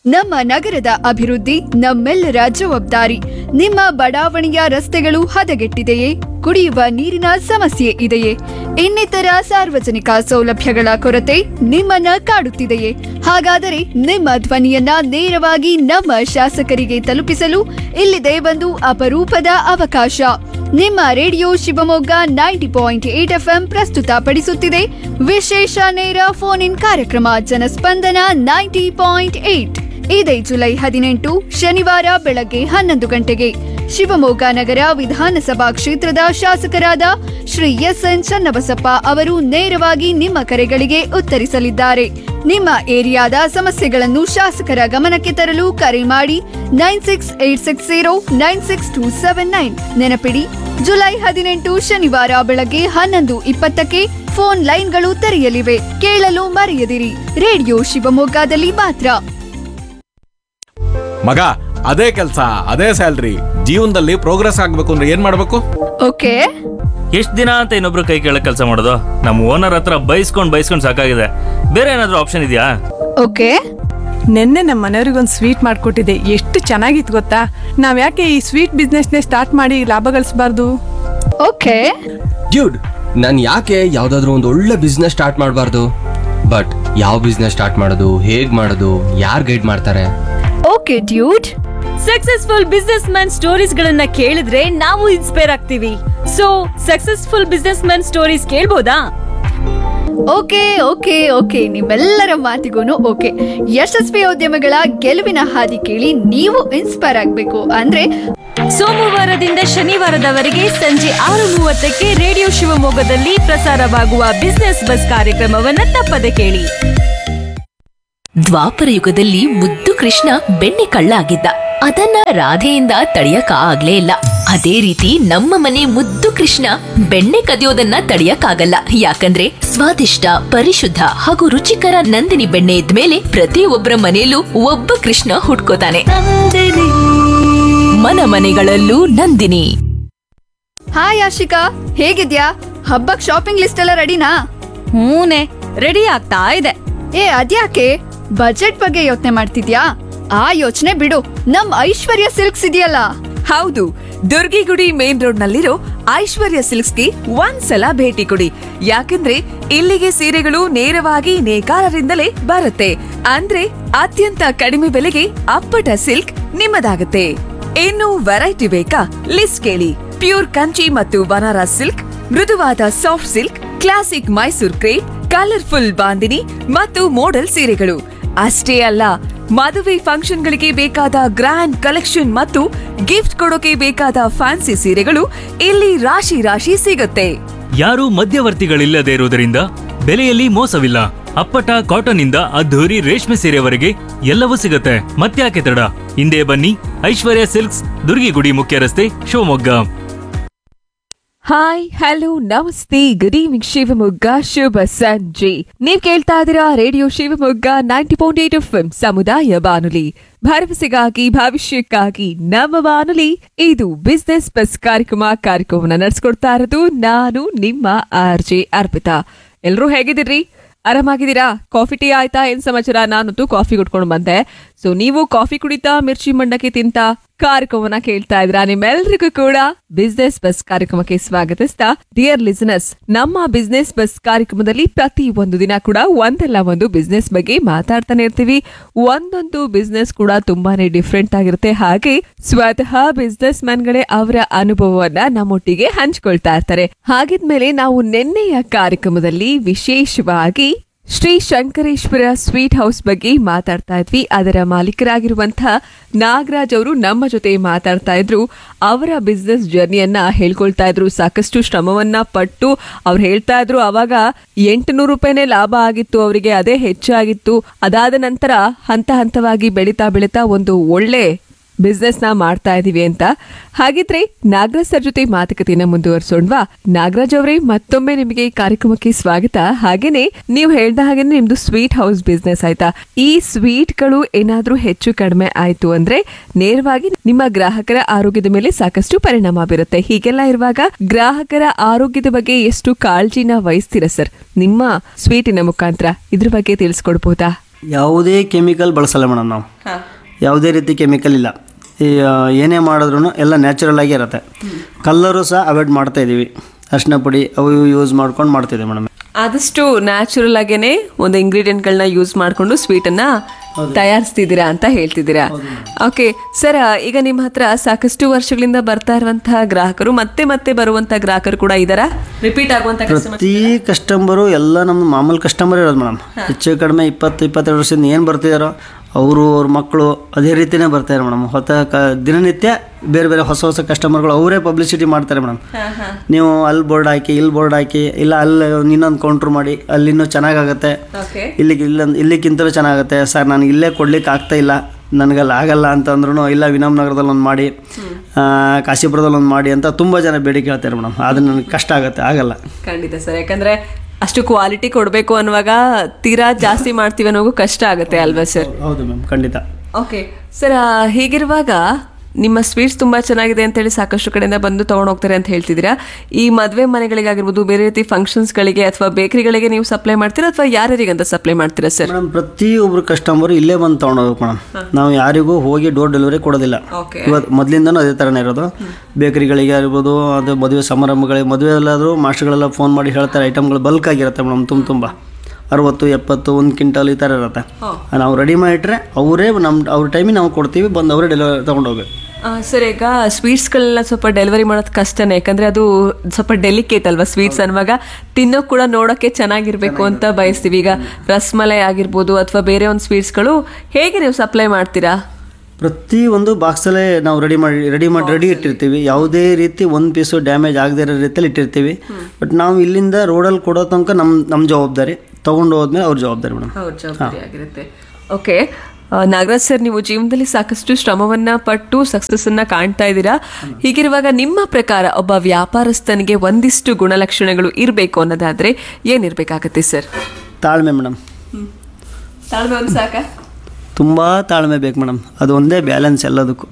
ನಮ್ಮ ನಗರದ ಅಭಿವೃದ್ಧಿ ನಮ್ಮೆಲ್ಲರ ಜವಾಬ್ದಾರಿ. ನಿಮ್ಮ ಬಡಾವಣೆಯ ರಸ್ತೆಗಳು ಹದಗೆಟ್ಟಿದೆಯೇ? ಕುಡಿಯುವ ನೀರಿನ ಸಮಸ್ಯೆ ಇದೆಯೇ? ಇನ್ನಿತರ ಸಾರ್ವಜನಿಕ ಸೌಲಭ್ಯಗಳ ಕೊರತೆ ನಿಮ್ಮನ್ನ ಕಾಡುತ್ತಿದೆಯೇ? ಹಾಗಾದರೆ ನಿಮ್ಮ ಧ್ವನಿಯನ್ನ ನೇರವಾಗಿ ನಮ್ಮ ಶಾಸಕರಿಗೆ ತಲುಪಿಸಲು ಇಲ್ಲಿದೆ ಒಂದು ಅಪರೂಪದ ಅವಕಾಶ. ನಿಮ್ಮ ರೇಡಿಯೋ ಶಿವಮೊಗ್ಗ 90.8 FM ಪ್ರಸ್ತುತಪಡಿಸುತ್ತಿದೆ ವಿಶೇಷ ನೇರ ಫೋನ್ ಇನ್ ಕಾರ್ಯಕ್ರಮ ಜನಸ್ಪಂದನ 90.8. ಇದೇ ಜುಲೈ 18 ಶನಿವಾರ ಬೆಳಗ್ಗೆ 11 ಗಂಟೆಗೆ ಶಿವಮೊಗ್ಗ ನಗರ ವಿಧಾನಸಭಾ ಕ್ಷೇತ್ರದ ಶಾಸಕರಾದ ಶ್ರೀ ಎಸ್.ಎನ್. ಚನ್ನಬಸಪ್ಪ ಅವರು ನೇರವಾಗಿ ನಿಮ್ಮ ಕರೆಗಳಿಗೆ ಉತ್ತರಿಸಲಿದ್ದಾರೆ. ನಿಮ್ಮ ಏರಿಯಾದ ಸಮಸ್ಯೆಗಳನ್ನು ಶಾಸಕರ ಗಮನಕ್ಕೆ ತರಲು ಕರೆ ಮಾಡಿ 9686096279. ನೆನಪಿಡಿ, ಜುಲೈ 18 ಶನಿವಾರ ಬೆಳಗ್ಗೆ 11:20ಕ್ಕೆ ಫೋನ್ ಲೈನ್ಗಳು ತೆರೆಯಲಿವೆ. ಕೇಳಲು ಮರೆಯದಿರಿ. ರೇಡಿಯೋ ಶಿವಮೊಗ್ಗದಲ್ಲಿ ಮಾತ್ರ. ಮಗ, ಅದೇ ಕೆಲಸ, ಅದೇ ಸ್ಯಾಲ್ರಿ, ಜೀವನದಲ್ಲಿ ಪ್ರೋಗ್ರೆಸ್ ಆಗ್ಬೇಕು ಅಂದ್ರೆ ಏನ್ ಮಾಡ್ಬೇಕು? ಓಕೆ, ಎಷ್ಟ್ ದಿನ ಅಂತ ಇನ್ನೊಬ್ರು ಕೈ ಕೆಳಗೆ ಕೆಲಸ ಮಾಡೋದು? ನಮ್ಮ ಓನರ್ ಹತ್ರ ಬೈಸ್ಕೊಂಡ್ ಸಾಕಾಗಿದೆ. ಬೇರೆ ಏನಾದ್ರೂ ಆಪ್ಷನ್ ಇದೆಯಾ? ಓಕೆ. ನಿನ್ನೆ ನಮ್ಮ ಮನೆಯವ್ರಿಗೊಂದು ಸ್ವೀಟ್ ಮಾಡ್ಕೊಟ್ಟಿದ್ದೆ, ಎಷ್ಟು ಚೆನ್ನಾಗಿತ್ತು ಗೊತ್ತಾ? ನಾವ್ ಯಾಕೆ ಈ ಸ್ವೀಟ್ ಬಿಸ್ನೆಸ್ನೇ ಸ್ಟಾರ್ಟ್ ಮಾಡಿ ಲಾಭ ಗಳಿಸಬಾರ್ದು? ಓಕೆ ಡ್ಯೂಡ್, ನಾನು ಯಾಕೆ ಯಾವ್ದಾದ್ರು ಒಂದು ಒಳ್ಳೆ ಬಿಸ್ನೆಸ್ ಸ್ಟಾರ್ಟ್ ಮಾಡಬಾರ್ದು? ಬಟ್ ಯಾವ ಬಿಸ್ನೆಸ್ ಸ್ಟಾರ್ಟ್ ಮಾಡೋದು, ಹೇಗ್ ಮಾಡೋದು, ಯಾರು ಗೈಡ್ ಮಾಡ್ತಾರೆ? Okay dude, successful business man stories ಗಳನ್ನ ಕೇಳಿದ್ರೆ ನಾವು ಇನ್ಸ್ಪೈರ್ ಆಗ್ತೀವಿ. So successful business man stories ಕೇಳ್ಬೋದಾ? Okay okay okay ನಿಮ್ಮೆಲ್ಲರ ಮಾತಿಗೂ ಓಕೆ. ಯಶಸ್ವಿ ಉದ್ಯಮಗಳ ಗೆಲುವಿನ ಹಾದಿ ಕೇಳಿ ನೀವು ಇನ್ಸ್ಪೈರ್ ಆಗ್ಬೇಕು ಅಂದ್ರೆ ಸೋಮವಾರದಿಂದ ಶನಿವಾರದವರೆಗೆ ಸಂಜೆ 6:30ಕ್ಕೆ ರೇಡಿಯೋ ಶಿವಮೊಗ್ಗದಲ್ಲಿ ಪ್ರಸಾರವಾಗುವ ಬಿಸ್ನೆಸ್ ಬಸ್ ಕಾರ್ಯಕ್ರಮವನ್ನ ತಪ್ಪದೆ ಕೇಳಿ. ದ್ವಾಪರ ಯುಗದಲ್ಲಿ ಮುದ್ದು ಕೃಷ್ಣ ಬೆಣ್ಣೆ ಕಳ್ಳ ಆಗಿದ್ದ. ಅದನ್ನ ರಾಧೆಯಿಂದ ತಡೆಯಕ ಆಗ್ಲೇ ಇಲ್ಲ. ಅದೇ ರೀತಿ ನಮ್ಮ ಮನೆ ಮುದ್ದು ಕೃಷ್ಣ ಬೆಣ್ಣೆ ಕದಿಯೋದನ್ನ ತಡೆಯಕ್ಕಾಗಲ್ಲ. ಯಾಕಂದ್ರೆ ಸ್ವಾದಿಷ್ಟ, ಪರಿಶುದ್ಧ ಹಾಗೂ ರುಚಿಕರ ನಂದಿನಿ ಬೆಣ್ಣೆ ಇದ್ಮೇಲೆ ಪ್ರತಿಯೊಬ್ಬರ ಮನೆಯಲ್ಲೂ ಒಬ್ಬ ಕೃಷ್ಣ ಹುಟ್ಕೋತಾನೆ. ಮನ ಮನೆಗಳಲ್ಲೂ ನಂದಿನಿ. ಹಾಯ್ ಆಶಿಕಾ, ಹೇಗಿದ್ಯಾ? ಹಬ್ಬಕ್ ಶಾಪಿಂಗ್ ಲಿಸ್ಟ್ ಎಲ್ಲ ರೆಡಿನಾ? ಹೂನೆ, ರೆಡಿ ಆಗ್ತಾ ಇದೆ. ಅದ್ಯಾಕೆ ಬಜೆಟ್ ಬಗ್ಗೆ ಯೋಚನೆ ಮಾಡ್ತಿದ್ಯಾ? ಆ ಯೋಚನೆ ಬಿಡು, ನಮ್ ಐಶ್ವರ್ಯ ಸಿಲ್ಕ್ಸ್ ಇದೆಯಲ್ಲ. ಹೌದು, ದುರ್ಗಿಗುಡಿ ಮೇನ್ ರೋಡ್ ನಲ್ಲಿರೋ ಐಶ್ವರ್ಯ ಸಿಲ್ಕ್ಸ್ಗೆ ಒಂದ್ಸಲ ಭೇಟಿ ಕೊಡಿ. ಯಾಕಂದ್ರೆ ಇಲ್ಲಿಗೆ ಸೀರೆಗಳು ನೇರವಾಗಿ ನೇಕಾರರಿಂದಲೇ ಬರುತ್ತೆ. ಅಂದ್ರೆ ಅತ್ಯಂತ ಕಡಿಮೆ ಬೆಲೆಗೆ ಅಪ್ಪಟ ಸಿಲ್ಕ್ ನಿಮ್ಮದಾಗುತ್ತೆ. ಇನ್ನು ವೆರೈಟಿ ಬೇಕಾ? ಲಿಸ್ಟ್ ಕೇಳಿ. ಪ್ಯೂರ್ ಕಂಚಿ ಮತ್ತು ಬನಾರಸ್ ಸಿಲ್ಕ್, ಮೃದುವಾದ soft silk, classic Mysore crepe, colourful bandhani ಮತ್ತು ಮೋಡಲ್ ಸೀರೆಗಳು ಅಷ್ಟೇ ಅಲ್ಲ, ಮದುವೆ ಫಂಕ್ಷನ್ಗಳಿಗೆ ಬೇಕಾದ ಗ್ರ್ಯಾಂಡ್ ಕಲೆಕ್ಷನ್ ಮತ್ತು ಗಿಫ್ಟ್ ಕೊಡೋಕೆ ಬೇಕಾದ ಫ್ಯಾನ್ಸಿ ಸೀರೆಗಳು ಇಲ್ಲಿ ರಾಶಿ ರಾಶಿ ಸಿಗುತ್ತೆ. ಯಾರು ಮಧ್ಯವರ್ತಿಗಳಿಲ್ಲದೆ ಇರುವುದರಿಂದ ಬೆಲೆಯಲ್ಲಿ ಮೋಸವಿಲ್ಲ. ಅಪ್ಪಟ ಕಾಟನ್ ಇಂದ ಅದ್ಧೂರಿ ರೇಷ್ಮೆ ಸೀರೆವರೆಗೆ ಎಲ್ಲವೂ ಸಿಗುತ್ತೆ. ಮತ್ತ್ಯಾಕೆ ತಡ? ಹಿಂದೆ ಬನ್ನಿ, ಐಶ್ವರ್ಯ ಸಿಲ್ಕ್ಸ್, ದುರ್ಗಿಗುಡಿ ಮುಖ್ಯ ರಸ್ತೆ, ಶಿವಮೊಗ್ಗ. ಹಾಯ್, ಹಲೋ, ನಮಸ್ತೆ, ಗುಡ್ ಈವ್ನಿಂಗ್ ಶಿವಮೊಗ್ಗ, ಶುಭ ಸಂಜೆ. ನೀವ್ ಕೇಳ್ತಾ ಇದ್ದೀರಾ ರೇಡಿಯೋ ಶಿವಮೊಗ್ಗ 90.8 FM ಸಮುದಾಯ ಬಾನುಲಿ. ಭರವಸೆಗಾಗಿ ಭವಿಷ್ಯಕ್ಕಾಗಿ ನಮ್ಮ ಬಾನುಲಿ. ಇದು ಬಿಸ್ನೆಸ್ ಬಸ್ ಕಾರ್ಯಕ್ರಮವನ್ನು ನಡೆಸ್ಕೊಡ್ತಾ ಇರೋದು ನಾನು ನಿಮ್ಮ RJ ಅರ್ಪಿತಾ. ಎಲ್ರೂ ಹೇಗಿದ್ದೀರಿ? ಆರಾಮಾಗಿದ್ದೀರಾ? ಕಾಫಿ ಟೀ ಆಯ್ತಾ? ಏನ್ ಸಮಾಚಾರ? ನಾನಂತೂ ಕಾಫಿ ಕುಡ್ಕೊಂಡು ಬಂದೆ. ಸೊ ನೀವು ಕಾಫಿ ಕುಡಿತಾ, ಮಿರ್ಚಿ ಮಂಡಕ್ಕಿ ತಿಂತ ಕಾರ್ಯಕ್ರಮನ ಕೇಳ್ತಾ ಇದ್ರ. ನಿಮ್ಮೆಲ್ರಿಗೂ ಕೂಡ ಬಿಸ್ನೆಸ್ ಬಸ್ ಕಾರ್ಯಕ್ರಮಕ್ಕೆ ಸ್ವಾಗತಿಸ್ತಾ, ಡಿಯರ್ ಲಿಸನರ್ಸ್, ನಮ್ಮ ಬಿಸ್ನೆಸ್ ಬಸ್ ಕಾರ್ಯಕ್ರಮದಲ್ಲಿ ಪ್ರತಿ ಒಂದು ದಿನ ಕೂಡ ಒಂದಲ್ಲ ಒಂದು ಬಿಸ್ನೆಸ್ ಬಗ್ಗೆ ಮಾತಾಡ್ತಾನೆ ಇರ್ತೀವಿ. ಒಂದೊಂದು ಬಿಸ್ನೆಸ್ ಕೂಡ ತುಂಬಾನೇ ಡಿಫ್ರೆಂಟ್ ಆಗಿರುತ್ತೆ. ಹಾಗೆ ಸ್ವತಃ ಬಿಸ್ನೆಸ್ ಮ್ಯಾನ್ಗಳೇ ಅವರ ಅನುಭವವನ್ನ ನಮ್ಮೊಟ್ಟಿಗೆ ಹಂಚ್ಕೊಳ್ತಾ ಇರ್ತಾರೆ. ಹಾಗಿದ್ಮೇಲೆ ನಾವು ನಿನ್ನೆಯ ಕಾರ್ಯಕ್ರಮದಲ್ಲಿ ವಿಶೇಷವಾಗಿ ಶ್ರೀ ಶಂಕರೇಶ್ವರ ಸ್ವೀಟ್ ಹೌಸ್ ಬಗ್ಗೆ ಮಾತಾಡ್ತಾ ಇದ್ವಿ. ಅದರ ಮಾಲೀಕರಾಗಿರುವಂತಹ ನಾಗರಾಜ್ ಅವರು ನಮ್ಮ ಜೊತೆ ಮಾತಾಡ್ತಾ ಇದ್ರು. ಅವರ ಬಿಸ್ನೆಸ್ ಜರ್ನಿಯನ್ನ ಹೇಳ್ಕೊಳ್ತಾ ಇದ್ರು. ಸಾಕಷ್ಟು ಶ್ರಮವನ್ನ ಪಟ್ಟು ಅವ್ರು ಹೇಳ್ತಾ ಇದ್ರು, ಅವಾಗ 800 ರೂಪಾಯಿನೇ ಲಾಭ ಆಗಿತ್ತು ಅವರಿಗೆ, ಅದೇ ಹೆಚ್ಚಾಗಿತ್ತು. ಅದಾದ ನಂತರ ಹಂತ ಹಂತವಾಗಿ ಬೆಳೀತಾ ಒಂದು ಒಳ್ಳೆ ಬಿಸ್ನೆಸ್ ನ ಮಾಡ್ತಾ ಇದೀವಿ ಅಂತ. ಹಾಗಿದ್ರೆ ನಾಗರಾಜ್ ಸರ್ ಜೊತೆ ಮಾತುಕತೆಯನ್ನ ಮುಂದುವರ್ಸೋಣ್ವಾ? ನಾಗರಾಜ್ ಅವರೇ, ಮತ್ತೊಮ್ಮೆ ನಿಮಗೆ ಕಾರ್ಯಕ್ರಮಕ್ಕೆ ಸ್ವಾಗತ. ಹಾಗೇನೆ ನೀವು ಹೇಳ್ದ ಹಾಗೆ ನಿಮ್ದು ಸ್ವೀಟ್ ಹೌಸ್ ಬಿಸ್ನೆಸ್ ಆಯ್ತಾ? ಈ ಸ್ವೀಟ್ ಗಳು ಏನಾದ್ರೂ ಹೆಚ್ಚು ಕಡಿಮೆ ಆಯ್ತು ಅಂದ್ರೆ ನೇರವಾಗಿ ನಿಮ್ಮ ಗ್ರಾಹಕರ ಆರೋಗ್ಯದ ಮೇಲೆ ಸಾಕಷ್ಟು ಪರಿಣಾಮ ಬೀರುತ್ತೆ. ಹೀಗೆಲ್ಲ ಇರುವಾಗ ಗ್ರಾಹಕರ ಆರೋಗ್ಯದ ಬಗ್ಗೆ ಎಷ್ಟು ಕಾಳಜಿನ ವಹಿಸ್ತೀರಾ ಸರ್ ನಿಮ್ಮ ಸ್ವೀಟಿನ ಮುಖಾಂತರ? ಇದ್ರ ಬಗ್ಗೆ ತಿಳಿಸ್ಕೊಡ್ಬೋದಾ? ಯಾವುದೇ ಕೆಮಿಕಲ್ ಬಳಸಲ್ಲ ಮೇಡಮ್ ನಾವು. ಯಾವುದೇ ರೀತಿ ಕೆಮಿಕಲ್ ಇಲ್ಲ. ಈ ಏನೇ ಮಾಡಿದ್ರೂ ಎಲ್ಲ ನ್ಯಾಚುರಲ್ ಆಗಿ ಇರುತ್ತೆ. ಕಲ್ಲರು ಸಹ ಅವಾಯ್ಡ್ ಮಾಡ್ತಾ ಇದ್ದೀವಿ. ಅರಿಶಿನ ಪುಡಿ ಅವು ಯೂಸ್ ಮಾಡ್ಕೊಂಡು ಮಾಡ್ತಿದ್ದೀವಿ ಮೇಡಮ್. ಆದಷ್ಟು ನ್ಯಾಚುರಲ್ ಆಗೇನೆ ಒಂದು ಇಂಗ್ರೀಡಿಯೆಂಟ್ಗಳನ್ನ ಯೂಸ್ ಮಾಡಿಕೊಂಡು ಸ್ವೀಟನ್ನು ತಯಾರಿಸ್ತಿದ್ದೀರಾ ಅಂತ ಹೇಳ್ತಿದ್ದೀರಾ. ಓಕೆ ಸರ್, ಈಗ ನಿಮ್ಮ ಹತ್ರ ಸಾಕಷ್ಟು ವರ್ಷಗಳಿಂದ ಬರ್ತಾ ಇರುವಂತಹ ಗ್ರಾಹಕರು ಮತ್ತೆ ಮತ್ತೆ ಬರುವಂತಹ ಗ್ರಾಹಕರು ಕೂಡ ಇದ್ದಾರಾ? ರಿಪೀಟ್ ಆಗುವಂತ ಪ್ರತಿ ಕಸ್ಟಮರು ಎಲ್ಲ ನಮ್ಮ ಮಾಮೂಲು ಕಸ್ಟಮರ್ ಇರೋದು ಮೇಡಮ್. ಹೆಚ್ಚು ಕಡಿಮೆ 20-22 ವರ್ಷದಿಂದ ಏನು ಬರ್ತಿದ್ದಾರೋ ಅವರು ಅವ್ರ ಮಕ್ಕಳು ಅದೇ ರೀತಿಯೇ ಬರ್ತಾರೆ ಮೇಡಮ್. ದಿನನಿತ್ಯ ಬೇರೆ ಬೇರೆ ಹೊಸ ಹೊಸ ಕಸ್ಟಮರ್ಗಳು ಅವರೇ ಪಬ್ಲಿಸಿಟಿ ಮಾಡ್ತಾರೆ ಮೇಡಮ್. ನೀವು ಅಲ್ಲಿ ಬೋರ್ಡ್ ಹಾಕಿ, ಇಲ್ಲಿ ಬೋರ್ಡ್ ಹಾಕಿ, ಇಲ್ಲ ಅಲ್ಲಿ ಇನ್ನೊಂದು ಕೌಂಟ್ರ್ ಮಾಡಿ, ಅಲ್ಲಿ ಇನ್ನೂ ಚೆನ್ನಾಗಾಗತ್ತೆ, ಇಲ್ಲಿಗಿಂತಲೂ ಚೆನ್ನಾಗುತ್ತೆ ಸರ್, ನನಗೆ ಇಲ್ಲೇ ಕೊಡ್ಲಿಕ್ಕೆ ಆಗ್ತಾ ಇಲ್ಲ, ನನಗಲ್ಲಿ ಆಗಲ್ಲ ಅಂತಂದ್ರೂ ಇಲ್ಲ ವಿನಮ್ ನಗರದಲ್ಲಿ ಒಂದು ಮಾಡಿ, ಕಾಶಿಪುರದಲ್ಲಿ ಒಂದು ಮಾಡಿ ಅಂತ ತುಂಬ ಜನ ಬೇಡಿಕೆ ಹೇಳ್ತಾರೆ ಮೇಡಮ್. ಆದರೆ ನನಗೆ ಕಷ್ಟ ಆಗುತ್ತೆ, ಆಗಲ್ಲ. ಖಂಡಿತ ಸರ್, ಯಾಕಂದರೆ ಅಷ್ಟು ಕ್ವಾಲಿಟಿ ಕೊಡಬೇಕು ಅನ್ನುವಾಗ ತೀರಾ ಜಾಸ್ತಿ ಮಾಡ್ತೀವಿ ಅನ್ನೋದು ಕಷ್ಟ ಆಗುತ್ತೆ ಅಲ್ವಾ ಸರ್? ಹೌದು ಮ್ಯಾಮ್, ಖಂಡಿತ. ಓಕೆ ಸರ್, ಹೀಗಿರುವಾಗ ನಿಮ್ಮ ಸ್ವೀಟ್ಸ್ ತುಂಬ ಚೆನ್ನಾಗಿದೆ ಅಂತೇಳಿ ಸಾಕಷ್ಟು ಕಡೆಯಿಂದ ಬಂದು ತೊಗೊಂಡು ಹೋಗ್ತಾರೆ ಅಂತ ಹೇಳ್ತಿದ್ದೀರಾ. ಈ ಮದುವೆ ಮನೆಗಳಿಗಾಗಿರ್ಬೋದು, ಬೇರೆ ರೀತಿ ಫಂಕ್ಷನ್ಸ್ಗಳಿಗೆ ಅಥವಾ ಬೇಕರಿಗಳಿಗೆ ನೀವು ಸಪ್ಲೈ ಮಾಡ್ತೀರಾ ಅಥವಾ ಯಾರ್ಯಾರಿಗಂತ ಸಪ್ಲೈ ಮಾಡ್ತೀರಾ ಸರ್? ಮೇಡಮ್, ಪ್ರತಿಯೊಬ್ಬರು ಕಸ್ಟಮರ್ ಇಲ್ಲೇ ಬಂದು ತೊಗೊಂಡೋಗ್ಬೇಕು ಮೇಡಮ್. ನಾವು ಯಾರಿಗೂ ಹೋಗಿ ಡೋರ್ ಡೆಲಿವರಿ ಕೊಡೋದಿಲ್ಲ. ಇವತ್ತು ಮೊದಲಿಂದನೂ ಅದೇ ಥರನೇ ಇರೋದು. ಬೇಕರಿಗಳಿಗೆ ಆಗಿರ್ಬೋದು, ಅದು ಮದುವೆ ಸಮಾರಂಭಗಳಿಗೆ, ಮದುವೆ ಎಲ್ಲಾದರೂ ಮಾಸ್ಟರ್ಗಳೆಲ್ಲ ಫೋನ್ ಮಾಡಿ ಹೇಳ್ತಾರೆ, ಐಟಮ್ಗಳು ಬಲ್ಕ್ ಆಗಿರುತ್ತೆ ಮೇಡಮ್, ತುಂಬ 60, 70, 1 ಕ್ವಿಂಟಲ್ ಈ ಥರ ಇರುತ್ತೆ. ನಾವು ರೆಡಿ ಮಾಡಿಟ್ರೆ ಅವರೇ ಅವ್ರ ಟೈಮಿಗೆ ನಾವು ಕೊಡ್ತೀವಿ, ಬಂದು ಅವರೇ ಡೆಲಿವರಿ ತೊಗೊಂಡೋಗ್ಬೇಕು. ಸರ್, ಈಗ ಸ್ವೀಟ್ಸ್ಗಳನ್ನ ಸ್ವಲ್ಪ ಡೆಲಿವರಿ ಮಾಡೋದು ಕಷ್ಟನೇ, ಯಾಕಂದರೆ ಅದು ಸ್ವಲ್ಪ ಡೆಲಿಕೇಟ್ ಅಲ್ವಾ ಸ್ವೀಟ್ಸ್ ಅನ್ನುವಾಗ, ತಿನ್ನೋ ಕೂಡ ನೋಡೋಕ್ಕೆ ಚೆನ್ನಾಗಿರಬೇಕು ಅಂತ ಬಯಸ್ತೀವಿ. ಈಗ ರಸ್ಮಲೈ ಆಗಿರ್ಬೋದು ಅಥವಾ ಬೇರೆ ಒಂದು ಸ್ವೀಟ್ಸ್ಗಳು ಹೇಗೆ ನೀವು ಸಪ್ಲೈ ಮಾಡ್ತೀರಾ? ಪ್ರತಿ ಒಂದು ಬಾಕ್ಸಲ್ಲೇ ನಾವು ರೆಡಿ ಇಟ್ಟಿರ್ತೀವಿ. ಯಾವುದೇ ರೀತಿ ಒಂದು ಪೀಸು ಡ್ಯಾಮೇಜ್ ಆಗದೇ ಇರೋ ರೀತಿಯಲ್ಲಿ ಇಟ್ಟಿರ್ತೀವಿ. ಬಟ್ ನಾವು ಇಲ್ಲಿಂದ ರೋಡಲ್ಲಿ ಕೊಡೋ ತನಕ ನಮ್ಮ ಜವಾಬ್ದಾರಿ, ತೊಗೊಂಡು ಹೋದ್ಮೇಲೆ ಅವ್ರ ಜವಾಬ್ದಾರಿ ಮೇಡಮ್. ಅವ್ರ ಜವಾಬ್ದಾರಿ ಆಗಿರುತ್ತೆ. ಓಕೆ ನಾಗರಾಜ್ ಸರ್, ನೀವು ಜೀವನದಲ್ಲಿ ಸಾಕಷ್ಟು ಶ್ರಮವನ್ನ ಪಟ್ಟು ಸಕ್ಸಸ್ ಅನ್ನ ಕಾಣ್ತಾ ಇದ್ದೀರಾ. ಹೀಗಿರುವಾಗ ನಿಮ್ಮ ಪ್ರಕಾರ ಒಬ್ಬ ವ್ಯಾಪಾರಸ್ಥನಿಗೆ ಒಂದಿಷ್ಟು ಗುಣಲಕ್ಷಣಗಳು ಇರಬೇಕು ಅನ್ನೋದಾದ್ರೆ ಏನಿರ್ಬೇಕಾಗತ್ತೆ ಸರ್? ತಾಳ್ಮೆ ಮೇಡಮ್. ತಾಳ್ಮೆ ಒಂದು ಸಾಕ? ತುಂಬ ತಾಳ್ಮೆ ಬೇಕು ಮೇಡಮ್, ಅದು ಒಂದೇ ಬ್ಯಾಲೆನ್ಸ್ ಎಲ್ಲದಕ್ಕೂ.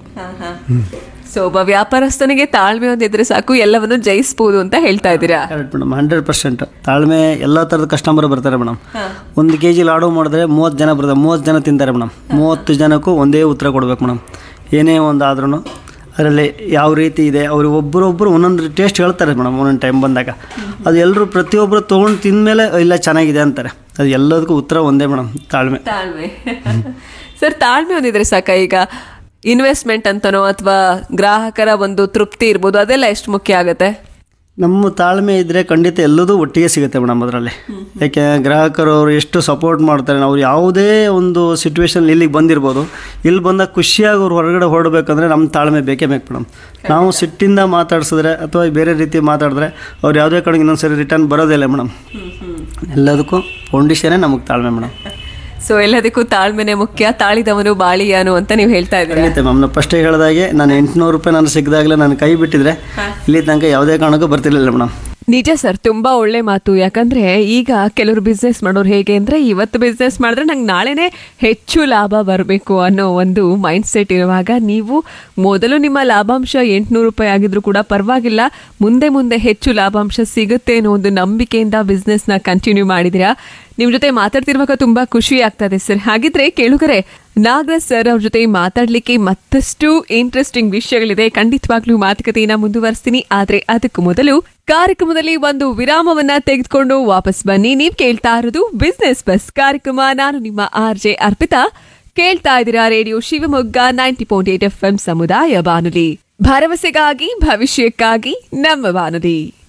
ಸೊ ಒಬ್ಬ ವ್ಯಾಪಾರಸ್ಥನಿಗೆ ತಾಳ್ಮೆ ಒಂದಿದ್ರೆ ಸಾಕು, ಎಲ್ಲವನ್ನು ಜಯಿಸ್ಬೋದು ಅಂತ ಹೇಳ್ತಾ ಇದ್ದೀರಾ? ಕರೆಕ್ಟ್ ಮೇಡಮ್, 100% ತಾಳ್ಮೆ. ಎಲ್ಲ ಥರದ ಕಸ್ಟಮರ್ ಬರ್ತಾರೆ ಮೇಡಮ್. 1 kg ಲಾಡು ಮಾಡಿದ್ರೆ 30 ಜನ ಬರ್ತಾರೆ, 30 ಜನ ತಿಂತಾರೆ ಮೇಡಮ್. 30 ಜನಕ್ಕೂ ಒಂದೇ ಉತ್ತರ ಕೊಡ್ಬೇಕು ಮೇಡಮ್. ಏನೇ ಒಂದು ಆದ್ರೂ ಅದರಲ್ಲಿ ಯಾವ ರೀತಿ ಇದೆ, ಅವರು ಒಬ್ಬರೊಬ್ಬರು ಒಂದೊಂದು ಟೇಸ್ಟ್ ಹೇಳ್ತಾರೆ ಮೇಡಮ್. ಒಂದೊಂದು ಟೈಮ್ ಬಂದಾಗ ಅದು ಎಲ್ಲರೂ ಪ್ರತಿಯೊಬ್ಬರು ತೊಗೊಂಡು ತಿಂದಮೇಲೆ ಇಲ್ಲ ಚೆನ್ನಾಗಿದೆ ಅಂತಾರೆ. ಅದು ಎಲ್ಲದಕ್ಕೂ ಉತ್ತರ ಒಂದೇ ಮೇಡಮ್, ತಾಳ್ಮೆ. ಸರ್, ತಾಳ್ಮೆ ಒಂದಿದ್ರೆ ಸಾಕ? ಈಗ ಇನ್ವೆಸ್ಟ್ಮೆಂಟ್ ಅಂತನೋ ಅಥವಾ ಗ್ರಾಹಕರ ಒಂದು ತೃಪ್ತಿ ಇರ್ಬೋದು, ಅದೆಲ್ಲ ಎಷ್ಟು ಮುಖ್ಯ ಆಗುತ್ತೆ? ನಮ್ಮ ತಾಳ್ಮೆ ಇದ್ದರೆ ಖಂಡಿತ ಎಲ್ಲದೂ ಒಟ್ಟಿಗೆ ಸಿಗುತ್ತೆ ಮೇಡಮ್ ಅದರಲ್ಲಿ. ಯಾಕೆ ಗ್ರಾಹಕರು ಅವರು ಎಷ್ಟು ಸಪೋರ್ಟ್ ಮಾಡ್ತಾರೆ. ಅವ್ರು ಯಾವುದೇ ಒಂದು ಸಿಚುವೇಶನ್ ಇಲ್ಲಿಗೆ ಬಂದಿರ್ಬೋದು, ಇಲ್ಲಿ ಬಂದಾಗ ಖುಷಿಯಾಗಿ ಅವ್ರು ಹೊರಗಡೆ ಹೊರಡಬೇಕಂದ್ರೆ ನಮ್ಮ ತಾಳ್ಮೆ ಬೇಕೇ ಬೇಕು ಮೇಡಮ್. ನಾವು ಸಿಟ್ಟಿಂದ ಮಾತಾಡ್ಸಿದ್ರೆ ಅಥವಾ ಬೇರೆ ರೀತಿ ಮಾತಾಡಿದ್ರೆ ಅವ್ರು ಯಾವುದೇ ಕಡೆಗೆ ಇನ್ನೊಂದ್ಸರಿ ರಿಟರ್ನ್ ಬರೋದಿಲ್ಲ ಮೇಡಮ್. ಎಲ್ಲದಕ್ಕೂ ಫೌಂಡೇಶನೇ ನಮಗೆ ತಾಳ್ಮೆ ಮೇಡಮ್. ಸೊ ಎಲ್ಲದಕ್ಕೂ ತಾಳ್ಮೆನೆ ಮುಖ್ಯ, ತಾಳಿದವನು ಬಾಳಿಯಾನು ಅಂತ ನೀವು ಹೇಳ್ತಾ ಇದ್ದೀರಿ. ಖಂಡಿತ ಮ್ಯಾಮ್, ನಾನು ಫಸ್ಟೇ ಹೇಳಿದಾಗೆ ನಾನು 800 ರೂಪಾಯಿ ನಾನು ಸಿಕ್ಕಿದಾಗಲೇ ನಾನು ಕೈ ಬಿಟ್ಟಿದ್ರೆ ಇಲ್ಲಿ ತನಕ ಯಾವುದೇ ಕಾರಣಕ್ಕೂ ಬರ್ತಿರ್ಲಿಲ್ಲ ಮೇಡಮ್. ನಿಜ ಸರ್, ತುಂಬಾ ಒಳ್ಳೆ ಮಾತು. ಯಾಕಂದ್ರೆ ಈಗ ಕೆಲವರು ಬಿಸ್ನೆಸ್ ಮಾಡೋರು ಹೇಗೆ ಅಂದ್ರೆ, ಇವತ್ತು ಬಿಸ್ನೆಸ್ ಮಾಡಿದ್ರೆ ನಂಗೆ ನಾಳೆನೆ ಹೆಚ್ಚು ಲಾಭ ಬರಬೇಕು ಅನ್ನೋ ಒಂದು ಮೈಂಡ್ ಸೆಟ್ ಇರುವಾಗ, ನೀವು ಮೊದಲು ನಿಮ್ಮ ಲಾಭಾಂಶ 800 ರೂಪಾಯಿ ಆಗಿದ್ರು ಕೂಡ ಪರವಾಗಿಲ್ಲ, ಮುಂದೆ ಮುಂದೆ ಹೆಚ್ಚು ಲಾಭಾಂಶ ಸಿಗುತ್ತೆ ಅನ್ನೋ ಒಂದು ನಂಬಿಕೆಯಿಂದ ಬಿಸ್ನೆಸ್ನ ಕಂಟಿನ್ಯೂ ಮಾಡಿದಿರಾ. ನಿಮ್ ಜೊತೆ ಮಾತಾಡ್ತಿರುವಾಗ ತುಂಬಾ ಖುಷಿ ಆಗ್ತದೆ ಸರ್. ಹಾಗಿದ್ರೆ ಕೇಳುಗರೆ, ನಾಗರಾಜ್ ಸರ್ ಅವ್ರ ಜೊತೆ ಮಾತಾಡ್ಲಿಕ್ಕೆ ಮತ್ತಷ್ಟು ಇಂಟ್ರೆಸ್ಟಿಂಗ್ ವಿಷಯಗಳಿದೆ. ಖಂಡಿತವಾಗ್ಲೂ ಮಾತುಕತೆಯನ್ನ ಮುಂದುವರಿಸ್ತೀನಿ. ಆದ್ರೆ ಅದಕ್ಕೂ ಮೊದಲು ಕಾರ್ಯಕ್ರಮದಲ್ಲಿ ಒಂದು ವಿರಾಮವನ್ನ ತೆಗೆದುಕೊಂಡು ವಾಪಸ್ ಬನ್ನಿ. ನೀವ್ ಕೇಳ್ತಾ ಇರೋದು ಬಿಸ್ನೆಸ್ ಬಸ್ ಕಾರ್ಯಕ್ರಮ. ನಾನು ನಿಮ್ಮ RJ ಅರ್ಪಿತಾ. ಕೇಳ್ತಾ ಇದ್ದೀರಾ ರೇಡಿಯೋ ಶಿವಮೊಗ್ಗ 90.8 FM ಸಮುದಾಯ ಬಾನುಲಿ. ಭರವಸೆಗಾಗಿ ಭವಿಷ್ಯಕ್ಕಾಗಿ ನಮ್ಮ ಬಾನುಲಿ.